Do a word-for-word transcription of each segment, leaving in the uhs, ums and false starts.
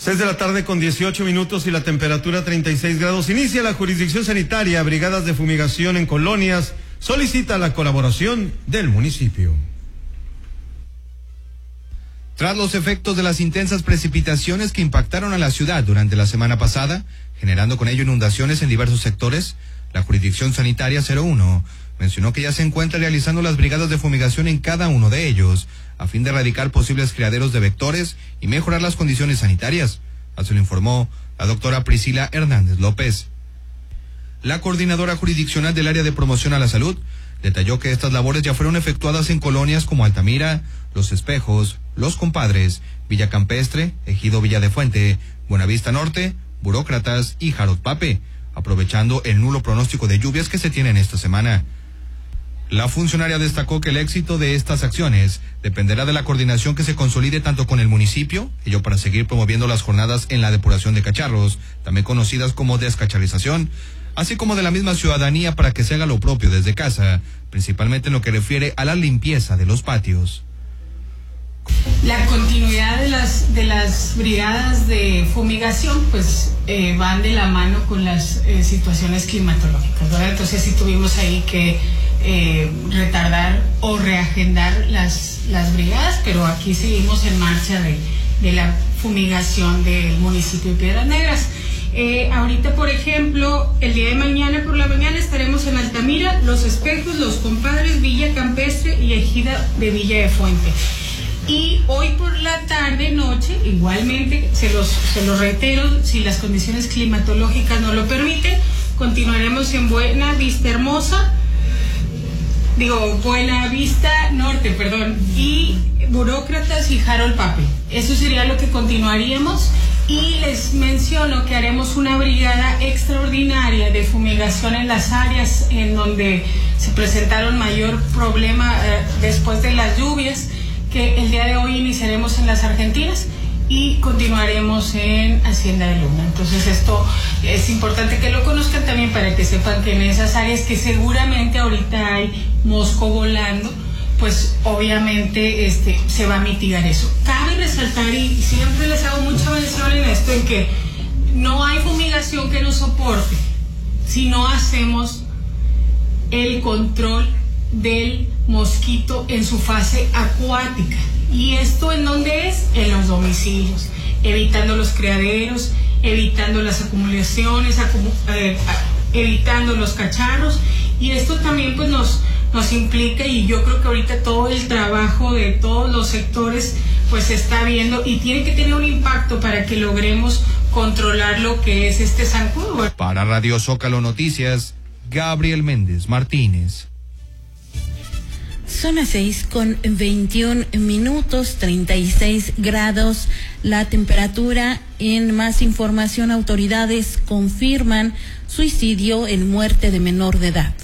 Seis de la tarde con dieciocho minutos y la temperatura treinta y seis grados. Inicia la jurisdicción sanitaria. Brigadas de fumigación en colonias solicita la colaboración del municipio. Tras los efectos de las intensas precipitaciones que impactaron a la ciudad durante la semana pasada, generando con ello inundaciones en diversos sectores, la jurisdicción sanitaria cero uno mencionó que ya se encuentra realizando las brigadas de fumigación en cada uno de ellos, a fin de erradicar posibles criaderos de vectores y mejorar las condiciones sanitarias. Así lo informó la doctora Priscila Hernández López. La coordinadora jurisdiccional del área de promoción a la salud detalló que estas labores ya fueron efectuadas en colonias como Altamira, Los Espejos, Los Compadres, Villa Campestre, Ejido Villa de Fuente, Buenavista Norte, Burócratas y Jarot Pape, aprovechando el nulo pronóstico de lluvias que se tiene en esta semana. La funcionaria destacó que el éxito de estas acciones dependerá de la coordinación que se consolide tanto con el municipio, ello para seguir promoviendo las jornadas en la depuración de cacharros, también conocidas como descacharización, así como de la misma ciudadanía para que se haga lo propio desde casa, principalmente en lo que refiere a la limpieza de los patios. La continuidad de las de las brigadas de fumigación pues eh, van de la mano con las eh, situaciones climatológicas, ¿verdad? Entonces sí tuvimos ahí que eh, retardar o reagendar las, las brigadas, pero aquí seguimos en marcha de, de la fumigación del municipio de Piedras Negras. Eh, ahorita, por ejemplo, el día de mañana por la mañana estaremos en Altamira, Los Espejos, Los Compadres, Villa Campestre y Ejida de Villa de Fuente. Y hoy por la tarde, noche, igualmente, se los, se los reitero, si las condiciones climatológicas no lo permiten, continuaremos en Buena Vista Hermosa, digo, Buena Vista Norte, perdón, y Burócratas y Jarol Pape. Eso sería lo que continuaríamos. Y les menciono que haremos una brigada extraordinaria de fumigación en las áreas en donde se presentaron mayor problema eh, después de las lluvias, que el día de hoy iniciaremos en las Argentinas y continuaremos en Hacienda de Luna. Entonces esto es importante que lo conozcan también para que sepan que en esas áreas que seguramente ahorita hay mosco volando, pues obviamente este se va a mitigar eso. Cabe resaltar, y siempre les hago mucha mención en esto, en que no hay fumigación que nos soporte si no hacemos el control del mosquito en su fase acuática. ¿Y esto en dónde es? En los domicilios, evitando los criaderos, evitando las acumulaciones, acumu eh, evitando los cacharros. Y esto también pues nos, nos implica, y yo creo que ahorita todo el trabajo de todos los sectores pues se está viendo y tiene que tener un impacto para que logremos controlar lo que es este zancudo. Para Radio Zócalo Noticias, Gabriel Méndez Martínez. Son las seis con veintiún minutos, treinta y seis grados la temperatura. En más información, autoridades confirman suicidio en muerte de menor de edad.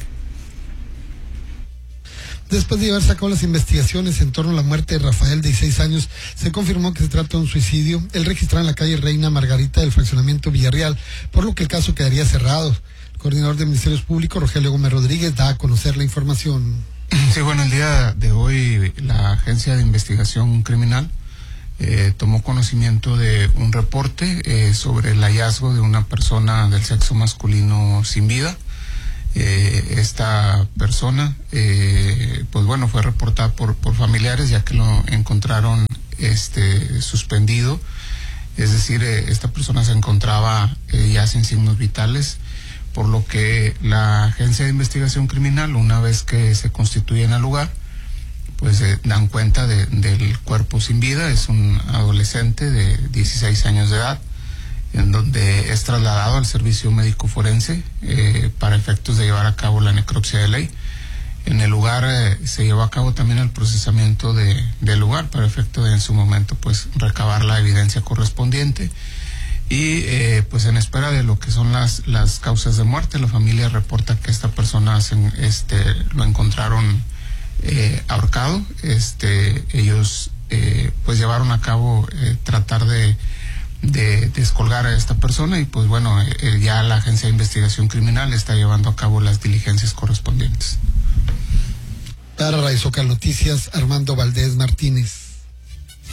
Después de llevar a cabo las investigaciones en torno a la muerte de Rafael, de dieciséis años, se confirmó que se trata de un suicidio, el registrado en la calle Reina Margarita del fraccionamiento Villarreal, por lo que el caso quedaría cerrado. El coordinador de Ministerios Públicos, Rogelio Gómez Rodríguez, da a conocer la información. Sí, bueno, el día de hoy la Agencia de Investigación Criminal eh, tomó conocimiento de un reporte eh, sobre el hallazgo de una persona del sexo masculino sin vida. Eh, esta persona, eh, pues bueno, fue reportada por, por familiares, ya que lo encontraron este, suspendido, es decir, eh, esta persona se encontraba eh, ya sin signos vitales, por lo que la Agencia de Investigación Criminal, una vez que se constituye en el lugar, pues eh, dan cuenta de, del cuerpo sin vida. Es un adolescente de dieciséis años de edad, en donde es trasladado al servicio médico forense eh, para efectos de llevar a cabo la necropsia de ley. En el lugar eh, se llevó a cabo también el procesamiento de, del lugar para efecto de en su momento pues recabar la evidencia correspondiente. Y eh, pues en espera de lo que son las las causas de muerte, la familia reporta que esta persona se, este lo encontraron eh, ahorcado. Este ellos eh, pues llevaron a cabo eh, tratar de, de descolgar a esta persona, y pues bueno, eh, ya la Agencia de Investigación Criminal está llevando a cabo las diligencias correspondientes. Para Radio Zócalo Noticias, Armando Valdés Martínez.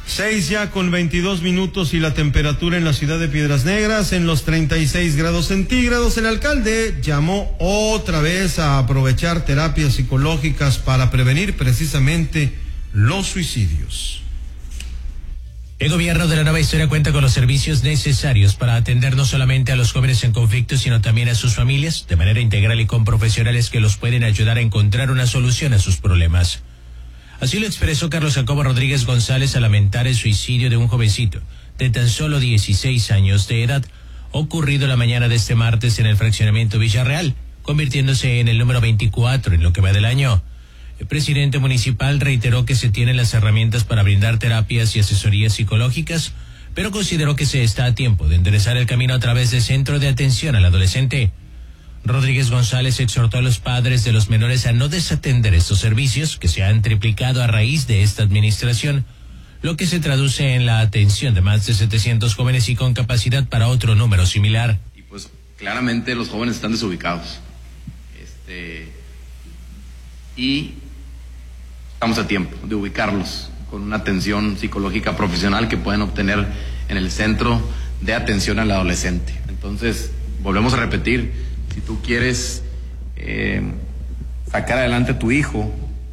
Seis ya con veintidós minutos y la temperatura en la ciudad de Piedras Negras en los treinta y seis grados centígrados. El alcalde llamó otra vez a aprovechar terapias psicológicas para prevenir precisamente los suicidios. El gobierno de la nueva historia cuenta con los servicios necesarios para atender no solamente a los jóvenes en conflicto, sino también a sus familias, de manera integral y con profesionales que los pueden ayudar a encontrar una solución a sus problemas. Así lo expresó Carlos Jacobo Rodríguez González al lamentar el suicidio de un jovencito de tan solo dieciséis años de edad, ocurrido la mañana de este martes en el fraccionamiento Villarreal, convirtiéndose en el número veinticuatro en lo que va del año. El presidente municipal reiteró que se tienen las herramientas para brindar terapias y asesorías psicológicas, pero consideró que se está a tiempo de enderezar el camino a través del Centro de Atención al Adolescente. Rodríguez González exhortó a los padres de los menores a no desatender estos servicios que se han triplicado a raíz de esta administración, lo que se traduce en la atención de más de setecientos jóvenes y con capacidad para otro número similar. Y pues claramente los jóvenes están desubicados. Este, y estamos a tiempo de ubicarlos con una atención psicológica profesional que pueden obtener en el Centro de Atención al Adolescente. Entonces, volvemos a repetir, si tú quieres eh, sacar adelante a tu hijo,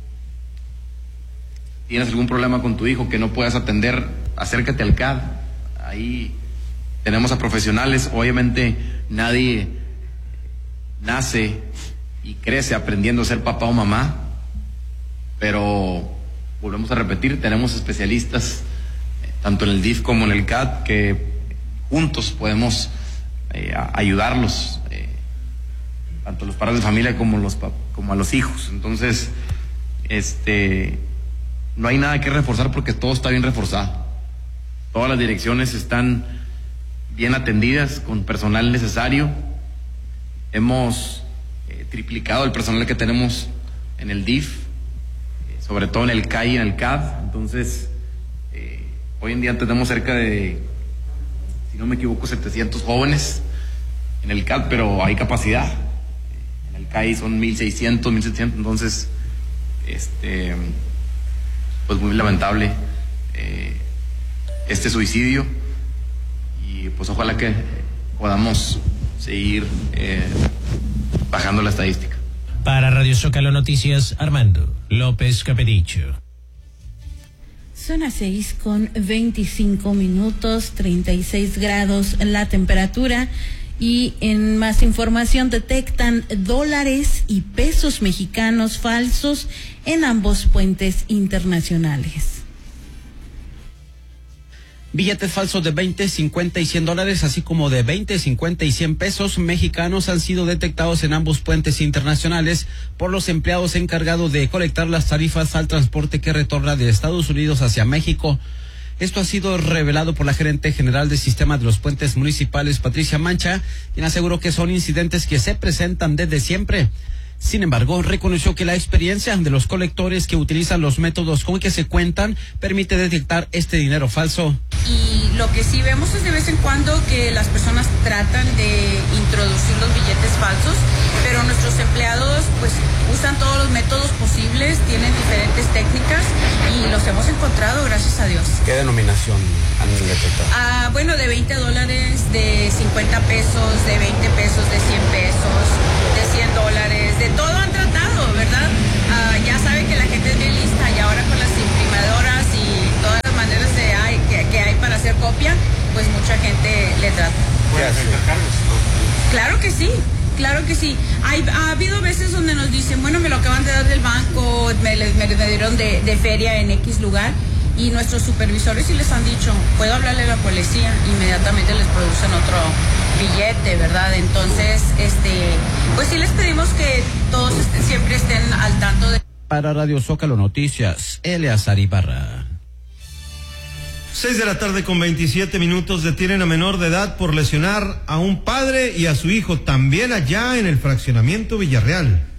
tienes algún problema con tu hijo que no puedas atender, acércate al C A D. Ahí tenemos a profesionales. Obviamente nadie nace y crece aprendiendo a ser papá o mamá, pero volvemos a repetir, tenemos especialistas eh, tanto en el D I F como en el C A D que juntos podemos eh, a, ayudarlos, eh, tanto los padres de familia como los como a los hijos. Entonces, este, no hay nada que reforzar porque todo está bien reforzado. Todas las direcciones están bien atendidas con personal necesario. Hemos eh, triplicado el personal que tenemos en el D I F, eh, sobre todo en el C A I y en el C A D. Entonces, eh, hoy en día tenemos cerca de, si no me equivoco, setecientos jóvenes en el C A D, pero hay capacidad. En el C A I son mil seiscientos, mil setecientos. Entonces, este, pues muy lamentable eh, este suicidio, y pues ojalá que podamos seguir eh, bajando la estadística. Para Radio Zócalo Noticias, Armando López Capericho. Son las seis con veinticinco minutos, treinta y seis grados la temperatura. Y en más información, detectan dólares y pesos mexicanos falsos en ambos puentes internacionales. Billetes falsos de veinte, cincuenta y cien dólares, así como de veinte, cincuenta y cien pesos mexicanos han sido detectados en ambos puentes internacionales por los empleados encargados de colectar las tarifas al transporte que retorna de Estados Unidos hacia México. Esto ha sido revelado por la gerente general del sistema de los puentes municipales, Patricia Mancha, quien aseguró que son incidentes que se presentan desde siempre. Sin embargo, reconoció que la experiencia de los colectores que utilizan los métodos con que se cuentan permite detectar este dinero falso. Y lo que sí vemos es de vez en cuando que las personas tratan de introducir los billetes falsos, pero nuestros empleados pues usan todos los métodos posibles, tienen diferentes técnicas y los hemos encontrado, gracias a Dios. ¿Qué denominación han detectado? Ah, bueno, de veinte dólares, de cincuenta pesos, de veinte pesos, de cien pesos, de cien dólares, de todo han tratado, ¿verdad? Ah, ya saben que la gente es bien lista y ahora con las imprimadoras y todas las maneras de hay, que, que hay para hacer copia, pues mucha gente le trata. ¿Pueden recargarlos? Claro que sí. Claro que sí. Hay, ha habido veces donde nos dicen, bueno, me lo acaban de dar del banco, me, me, me dieron de, de feria en X lugar, y nuestros supervisores sí les han dicho, puedo hablarle a la policía, inmediatamente les producen otro billete, ¿verdad? Entonces, este, pues sí les pedimos que todos estén, siempre estén al tanto de... Para Radio Zócalo Noticias, Eleazar Ibarra. Seis de la tarde con veintisiete minutos. Detienen a menor de edad por lesionar a un padre y a su hijo, también allá en el fraccionamiento Villarreal.